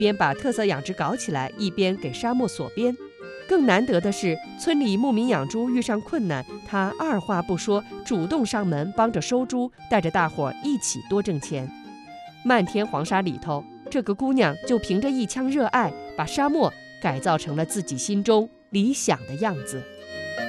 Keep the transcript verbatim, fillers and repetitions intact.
边把特色养殖搞起来，一边给沙漠锁边。更难得的是，村里牧民养猪遇上困难，他二话不说，主动上门帮着收猪，带着大伙一起多挣钱。漫天黄沙里头，这个姑娘就凭着一腔热爱，把沙漠改造成了自己心中理想的样子。